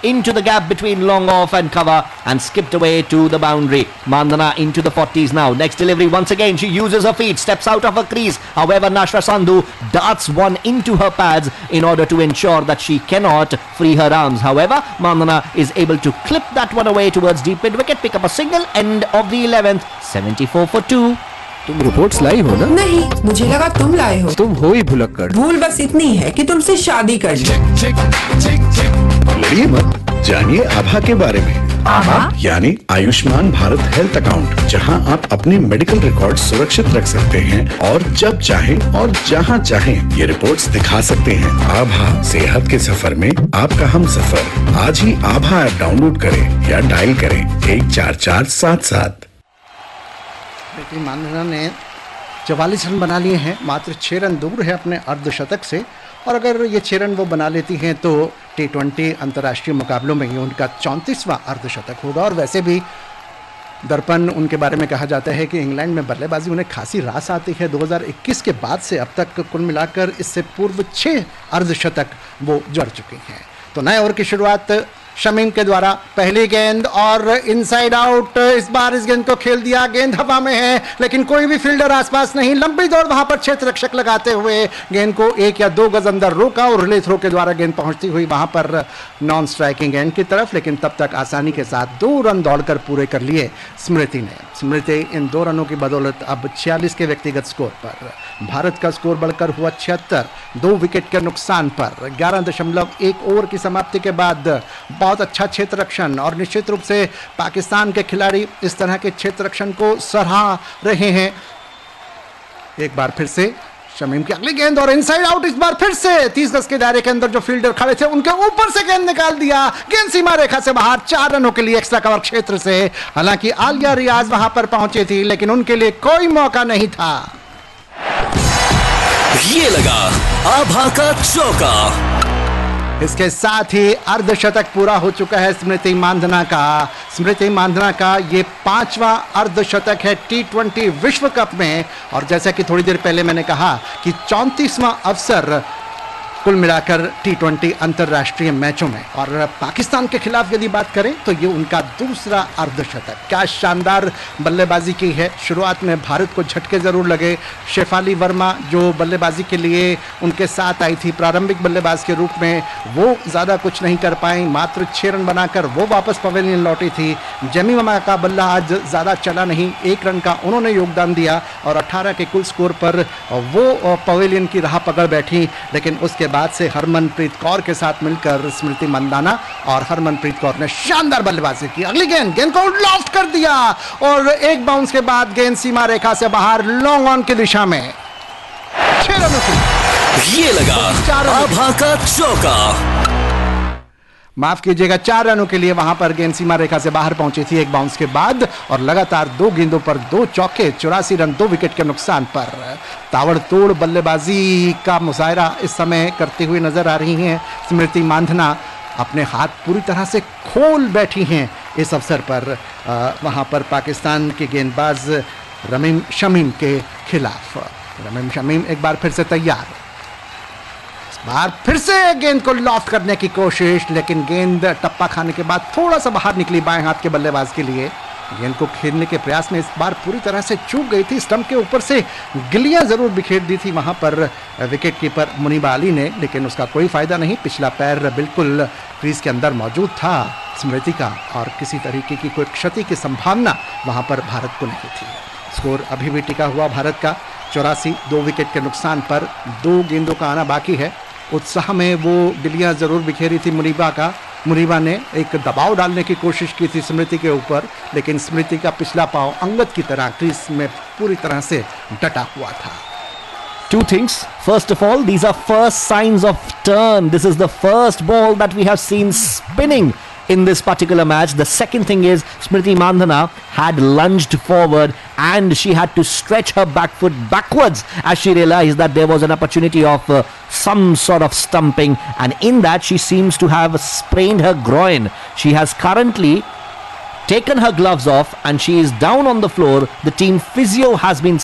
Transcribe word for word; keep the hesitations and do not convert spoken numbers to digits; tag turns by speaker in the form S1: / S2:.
S1: into the gap between long off and cover and skipped away to the boundary. Mandhana into the forties now. Next delivery once again. She uses her feet, steps out of her crease. However, Nashra Sandhu darts one into her pads in order to ensure that she cannot free her arms. However, Mandhana is able to clip that one away towards deep mid wicket, pick up a single. End of the eleventh. seventy-four for two.
S2: तुम reports लाई हो ना?
S3: नहीं, मुझे लगा तुम लाए हो।
S2: तुम हो ही भुलक्कड़।
S3: भूल बस इतनी है कि तुमसे शादी कर ली।
S4: लड़िए मत, जानिए आभा के बारे में।
S3: आभा
S4: यानी आयुष्मान भारत हेल्थ अकाउंट, जहां आप अपने मेडिकल रिकॉर्ड सुरक्षित रख सकते हैं और जब चाहें और जहां चाहें ये रिपोर्ट्स दिखा सकते हैं। आभा, सेहत के सफर में आपका हम सफर। आज ही आभा ऐप डाउनलोड करें या डायल करें एक चार चार सात सात।
S5: स्मृति मांधना ने चवालीस रन बना लिए हैं, मात्र छः रन दूर है अपने अर्धशतक से। और अगर ये छः रन वो बना लेती हैं तो टी ट्वेंटी अंतर्राष्ट्रीय मुकाबलों में ये उनका चौंतीसवां अर्धशतक होगा। और वैसे भी दर्पण उनके बारे में कहा जाता है कि इंग्लैंड में बल्लेबाजी उन्हें खासी रास आती है। दो हज़ार इक्कीस के बाद से अब तक कुल मिलाकर इससे पूर्व छः अर्धशतक वो जड़ चुकी हैं। तो नए ओवर की शुरुआत शमीम के द्वारा, पहली गेंद और इनसाइड आउट। इस बार इस गेंद को खेल दिया, गेंद हवा में है लेकिन कोई भी फील्डर आसपास नहीं। लंबी दौड़ वहां पर क्षेत्र रक्षक लगाते हुए गेंद को एक या दो गज अंदर रोका और रिले थ्रो के द्वारा गेंद पहुंचती हुई वहां पर नॉन स्ट्राइकिंग एंड की तरफ। लेकिन तब तक आसानी के साथ दो रन दौड़कर पूरे कर लिए स्मृति ने। स्मृति इन दो रनों की बदौलत अब छियालीस के व्यक्तिगत स्कोर पर, भारत का स्कोर बढ़कर हुआ छिहत्तर, दो विकेट के नुकसान पर। ग्यारह दशमलव एक ओवर की समाप्ति के बाद बहुत अच्छा क्षेत्र रक्षण, और निश्चित रूप से पाकिस्तान के खिलाड़ी इस तरह के क्षेत्र रक्षण को सराह रहे हैं। एक बार फिर से शमीम की अगली गेंद और इनसाइड आउट। इस बार फिर से तीस गज के दायरे के अंदर जो फील्डर खड़े थे उनके ऊपर से गेंद निकाल दिया, गेंद सीमा रेखा से बाहर। चार रनों के लिए एक्स्ट्रा कवर क्षेत्र से। हालांकि आलिया रियाज वहां पर पहुंची थी लेकिन उनके लिए कोई मौका नहीं था।
S6: ये लगा आभा का चौका।
S5: इसके साथ ही अर्धशतक पूरा हो चुका है स्मृति मांधना का। स्मृति मांधना का ये पांचवा अर्धशतक है टी ट्वेंटी विश्व कप में। और जैसा कि थोड़ी देर पहले मैंने कहा कि चौंतीसवां अवसर कुल मिलाकर टी ट्वेंटी अंतर्राष्ट्रीय मैचों में। और पाकिस्तान के खिलाफ यदि बात करें तो ये उनका दूसरा अर्धशतक। क्या शानदार बल्लेबाजी की है। शुरुआत में भारत को झटके ज़रूर लगे। शेफाली वर्मा जो बल्लेबाजी के लिए उनके साथ आई थी प्रारंभिक बल्लेबाज के रूप में, वो ज़्यादा कुछ नहीं कर पाई, मात्र छः रन बनाकर वो वापस पवेलियन लौटी थी। जेमिमा का बल्ला आज ज़्यादा चला नहीं, एक रन का उन्होंने योगदान दिया और अठारह के कुल स्कोर पर वो पवेलियन की राह पकड़ बैठी। लेकिन उसके बाद से हरमनप्रीत कौर के साथ मिलकर स्मृति मंदाना और हरमनप्रीत कौर ने शानदार बल्लेबाजी की। अगली गेंद गेंद को लॉफ्ट कर दिया और एक बाउंस के बाद गेंद सीमा रेखा से बाहर लॉन्ग ऑन की दिशा में। छह रनों की
S6: ये लगा आभा का चौका।
S5: माफ कीजिएगा, चार रनों के लिए वहां पर गेंद सीमा रेखा से बाहर पहुंची थी एक बाउंस के बाद। और लगातार दो गेंदों पर दो चौके, चौरासी रन, दो विकेट के नुकसान पर ताबड़तोड़ बल्लेबाजी का मुजाहरा इस समय करती हुई नजर आ रही हैं स्मृति मांधना। अपने हाथ पूरी तरह से खोल बैठी हैं इस अवसर पर वहां पर पाकिस्तान के गेंदबाज रमीम शमीम के खिलाफ। रमीम शमीम एक बार फिर से तैयार, बार फिर से गेंद को लॉफ्ट करने की कोशिश, लेकिन गेंद टप्पा खाने के बाद थोड़ा सा बाहर निकली बाएं हाथ के बल्लेबाज के लिए। गेंद को खेलने के प्रयास में इस बार पूरी तरह से चूक गई थी। स्टंप के ऊपर से गिलियां जरूर बिखेर दी थी वहां पर विकेट कीपर मुनीबा अली ने, लेकिन उसका कोई फायदा नहीं। पिछला पैर बिल्कुल क्रीज के अंदर मौजूद था स्मृति का और किसी तरीके की कोई क्षति की संभावना वहां पर भारत को नहीं थी। स्कोर अभी भी टिका हुआ भारत का चौरासी, दो विकेट के नुकसान पर दो गेंदों का आना बाकी है। उत्साह में वो गिलियां जरूर बिखेरी थी मुनीबा का। मुनीबा ने एक दबाव डालने की कोशिश की थी स्मृति के ऊपर, लेकिन स्मृति का पिछला पांव अंगद की तरह क्रीज में पूरी तरह से डटा हुआ था।
S1: Two things. First of all, these are first signs of turn. This is the first ball that we have seen spinning in this particular match. The second thing is Smriti Mandhana had lunged forward and she had to stretch her back foot backwards as she realized that there was an opportunity of uh, some sort of stumping, and in that she seems to have sprained her groin. She has currently taken her gloves off and she is down on the floor. The team physio has been